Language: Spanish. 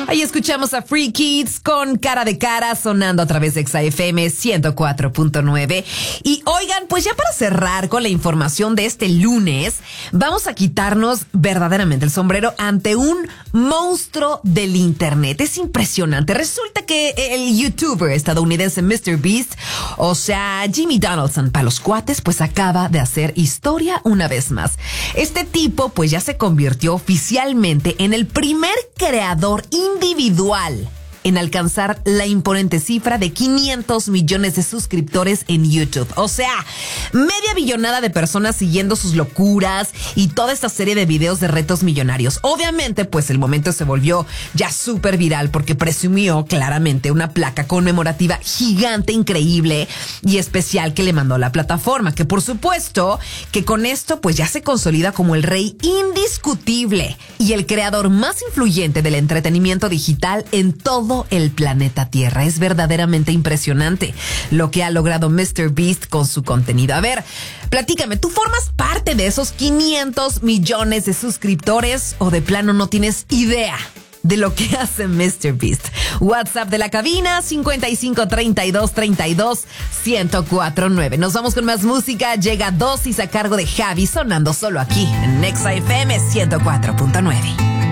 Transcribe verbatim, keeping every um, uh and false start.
Ahí escuchamos a Free Kids con Cara de Cara sonando a través de Exa F M ciento cuatro punto nueve. Y oigan, pues ya para cerrar con la información de este lunes, vamos a quitarnos verdaderamente el sombrero ante un monstruo del internet. Es impresionante. Resulta que el youtuber estadounidense míster Beast, o sea, Jimmy Donaldson para los cuates, pues acaba de hacer historia una vez más. Este tipo pues ya se convirtió oficialmente en el primer creador individual en alcanzar la imponente cifra de quinientos millones de suscriptores en YouTube. O sea, media billonada de personas siguiendo sus locuras y toda esta serie de videos de retos millonarios. Obviamente, pues el momento se volvió ya súper viral porque presumió claramente una placa conmemorativa gigante, increíble y especial que le mandó la plataforma, que por supuesto que con esto pues ya se consolida como el rey indiscutible y el creador más influyente del entretenimiento digital en todo el planeta Tierra. Es verdaderamente impresionante lo que ha logrado míster Beast con su contenido. A ver, platícame, ¿tú formas parte de esos quinientos millones de suscriptores o de plano no tienes idea de lo que hace míster Beast? WhatsApp de la cabina cincuenta y cinco treinta y dos treinta y dos ciento cuatro nueve. Nos vamos con más música. Llega Dosis a cargo de Javi sonando solo aquí en Exa F M ciento cuatro punto nueve.